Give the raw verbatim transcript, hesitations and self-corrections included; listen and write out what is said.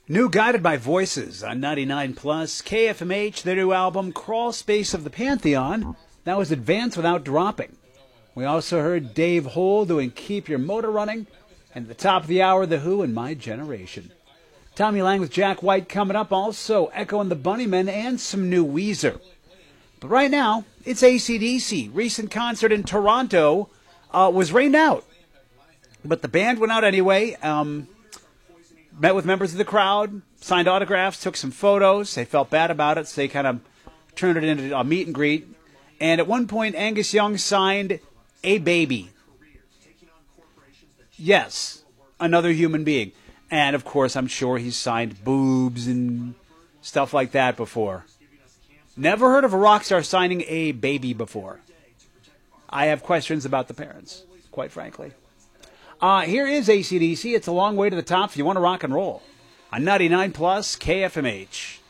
New Guided by Voices on ninety-nine plus K F M H, their new album, Crawl Space of the Pantheon. That was Advance Without Dropping. We also heard Dave Hole doing Keep Your Motor Running. And at the top of the hour, The Who and My Generation. Tommy Lang with Jack White coming up. Also, Echo and the Bunnymen and some new Weezer. But right now, it's A C D C. Recent concert in Toronto uh, was rained out. But the band went out anyway. Um... Met with members of the crowd, signed autographs, took some photos. They felt bad about it, so they kind of turned it into a meet and greet. And at one point, Angus Young signed a baby. Yes, another human being. And, of course, I'm sure he's signed boobs and stuff like that before. Never heard of a rock star signing a baby before. I have questions about the parents, quite frankly. Uh, here is A C D C. It's a long way to the top if you want to rock and roll. On ninety-nine plus K F M H.